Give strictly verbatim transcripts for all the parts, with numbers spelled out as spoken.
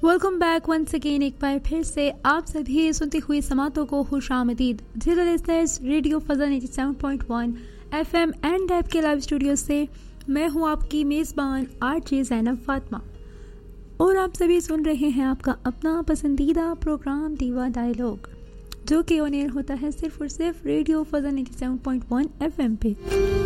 Welcome back once again. एक बार फिर से आप सभी सुनते हुए समातों को खुशामदीद। डियर लिसनर्स, रेडियो फजा सत्तानवे पॉइंट एक एफएम एंड ऐप के लाइव स्टूडियो से मैं हूं आपकी मेज़बान आरजे ज़ैनब फातिमा और आप सभी सुन रहे हैं आपका अपना पसंदीदा प्रोग्राम दीवा डायलॉग, जो कि ऑन एयर होता है सिर्फ और सिर्फ रेडियो फजा सत्तानवे पॉइंट एक एफएम पे।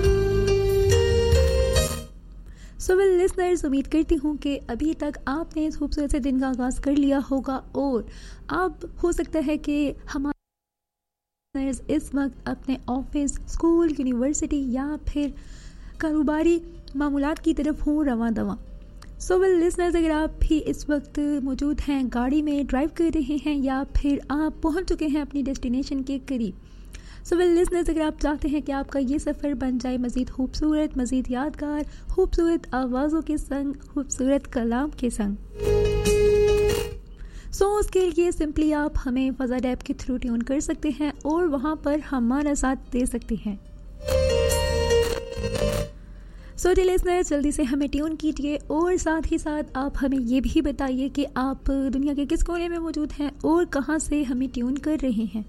सो वेल लिसनर्स, उम्मीद करती हूँ कि अभी तक आपने इस खूबसूरत से दिन का आगाज़ कर लिया होगा और अब हो सकता है कि हमारे इस वक्त अपने ऑफिस, स्कूल, यूनिवर्सिटी या फिर कारोबारी मामूलात की तरफ हों रवां दवा। सो वेल लिसनर्स, अगर आप भी इस वक्त मौजूद हैं, गाड़ी में ड्राइव कर रहे हैं या फिर आप पहुँच चुके हैं अपनी डेस्टिनेशन के करीब, सो वेल लिसनर्स, अगर आप चाहते हैं कि आपका ये सफ़र बन जाए मज़ीद खूबसूरत, मज़ीद यादगार, खूबसूरत आवाज़ों के संग, खूबसूरत कलाम के संग, सो so, उसके लिए सिंपली आप हमें फज़ा ऐप के थ्रू ट्यून कर सकते हैं और वहाँ पर हमारा साथ दे सकते हैं। सो डी लिसनर्स, जल्दी से हमें ट्यून कीजिए और साथ ही साथ आप हमें ये भी बताइए कि आप दुनिया के किस कोने में मौजूद हैं और कहाँ से हमें ट्यून कर रहे हैं।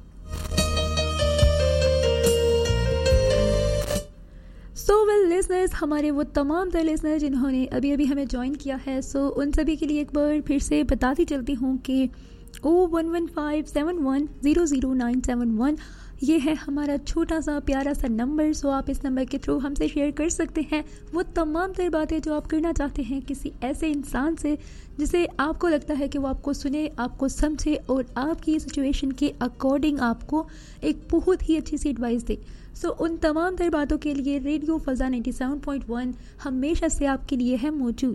सो वेल लिसनर्स, हमारे वो तमाम तर लिसनर जिन्होंने अभी अभी हमें ज्वाइन किया है, सो so, उन सभी के लिए एक बार फिर से बताती चलती हूँ कि ओ one one five seven one zero zero nine seven one ये है हमारा छोटा सा प्यारा सा नंबर। सो so, आप इस नंबर के थ्रू हमसे शेयर कर सकते हैं वो तमाम तर बातें जो आप करना चाहते हैं किसी ऐसे इंसान से जिसे आपको लगता है कि वो आपको सुने, आपको समझे और आपकी सिचुएशन के अकॉर्डिंग आपको एक बहुत ही अच्छी सी एडवाइस दे। सो so, उन तमाम तर बातों के लिए रेडियो फजा सत्तानवे पॉइंट एक हमेशा से आपके लिए है मौजूद।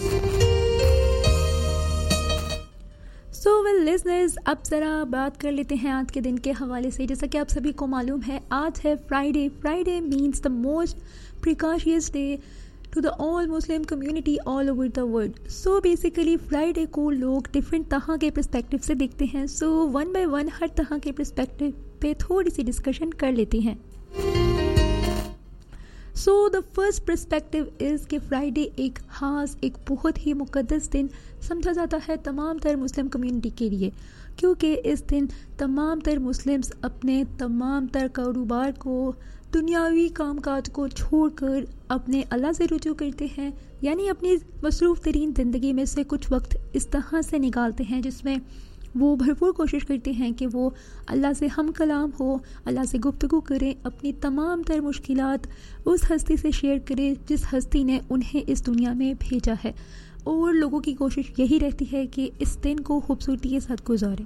सो वेल लिसनर्स, अब ज़रा बात कर लेते हैं आज के दिन के हवाले से। जैसा कि आप सभी को मालूम है, आज है Friday. Friday means the most precocious day to the all Muslim community all over the world. So basically Friday को लोग डिफरेंट तरह के पर्सपेक्टिव से देखते हैं। सो वन बाय वन हर तरह के पर्सपेक्टिव पे थोड़ी सी डिस्कशन कर लेते हैं। So the first perspective is कि फ्राइडे एक खास, एक बहुत ही मुकद्दस दिन समझा जाता है तमाम तर मुस्लिम कम्युनिटी के लिए, क्योंकि इस दिन तमाम तर मुस्लिम्स अपने तमाम तर कारोबार को, दुनियावी कामकाज को छोड़कर अपने अल्लाह से रुजू करते हैं, यानी अपनी मसरूफ़ तरीन ज़िंदगी में से कुछ वक्त इस तरह से निकालते हैं जिसमें वो भरपूर कोशिश करते हैं कि वो अल्लाह से हम कलाम हो, अल्लाह से गुफ्तगू करें, अपनी तमाम तर मुश्किलात उस हस्ती से शेयर करें जिस हस्ती ने उन्हें इस दुनिया में भेजा है। और लोगों की कोशिश यही रहती है कि इस दिन को खूबसूरती के साथ गुजारें।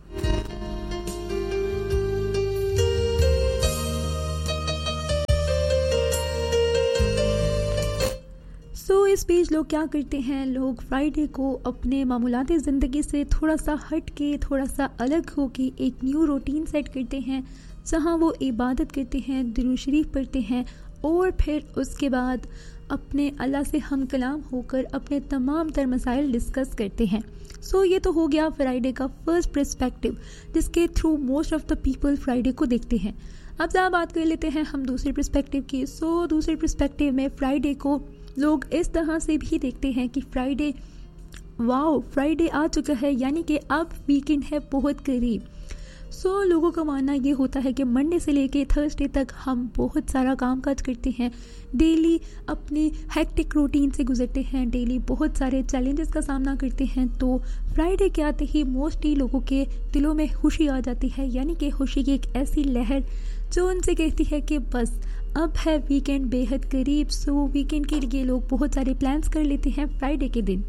सो so, इस बीच लोग क्या करते हैं, लोग फ्राइडे को अपने मामूलाती ज़िंदगी से थोड़ा सा हट के, थोड़ा सा अलग हो के एक न्यू रूटीन सेट करते हैं जहां वो इबादत करते हैं, दुरूद शरीफ पढ़ते हैं और फिर उसके बाद अपने अल्लाह से हम कलाम होकर अपने तमाम तर मसाइल डिस्कस करते हैं। सो so, ये तो हो गया फ्राइडे का फर्स्ट पर्सपेक्टिव जिसके through most of the people Friday को देखते हैं। अब ज़रा बात कर लेते हैं हम दूसरे पर्सपेक्टिव की। सो so, दूसरे पर्सपेक्टिव में फ्राइडे को लोग इस तरह से भी देखते हैं कि फ्राइडे, वाओ फ्राइडे आ चुका है, यानी कि अब वीकेंड है बहुत करीब। सो so, लोगों का मानना ये होता है कि मंडे से लेके थर्सडे तक हम बहुत सारा कामकाज करते हैं, डेली अपने हेक्टिक रूटीन से गुजरते हैं, डेली बहुत सारे चैलेंजेस का सामना करते हैं। तो फ्राइडे के आते ही मोस्टली लोगों के दिलों में खुशी आ जाती है, यानी कि खुशी की एक ऐसी लहर जो उनसे कहती है कि बस अब है वीकेंड बेहद करीब। सो वीकेंड के लिए लोग बहुत सारे प्लान्स कर लेते हैं फ्राइडे के दिन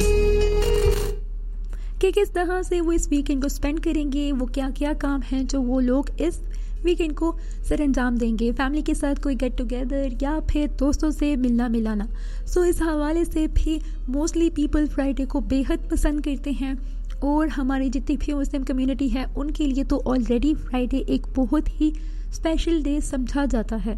कि किस तरह से वो इस वीकेंड को स्पेंड करेंगे, वो क्या क्या काम हैं जो वो लोग इस वीकेंड को सर अंजाम देंगे, फैमिली के साथ कोई गेट टुगेदर या फिर दोस्तों से मिलना मिलाना। सो इस हवाले से भी मोस्टली पीपल फ्राइडे को बेहद पसंद करते हैं और हमारी जितनी भी मुस्लिम कम्युनिटी है उनके लिए तो ऑलरेडी फ्राइडे एक बहुत ही स्पेशल डे समझा जाता है।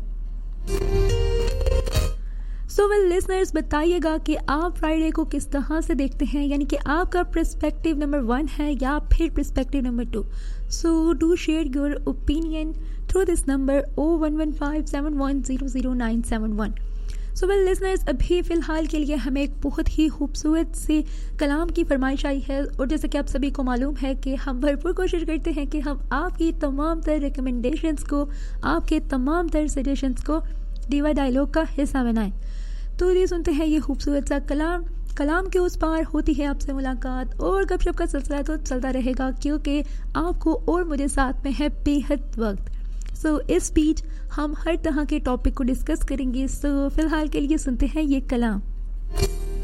सो वेल लिसनर्स, बताइएगा कि आप फ्राइडे को किस तरह से देखते हैं, यानी कि आपका पर्सपेक्टिव नंबर वन है या फिर perspective number two. So do share your opinion through this number O one one five seven one zero zero nine seven one. So well listeners, अभी फ़िलहाल के लिए हमें एक बहुत ही खूबसूरत से कलाम की फरमाइश आई है, और जैसे कि आप सभी को मालूम है कि हम भरपूर कोशिश करते हैं कि हम आपकी तमाम तर रिकमेंडेशंस को, आपके तमाम तर सजेशंस को डीवा डायलॉग का हिस्सा बनाएं। तो ये सुनते हैं ये खूबसूरत सा कलाम। कलाम के उस पार होती है आपसे मुलाकात, और गपशप का सिलसिला तो चलता रहेगा क्योंकि आपको और मुझे साथ में है बेहद वक्त। सो so, इस बीच हम हर तरह के टॉपिक को डिस्कस करेंगे। सो so, फिलहाल के लिए सुनते हैं ये कलाम।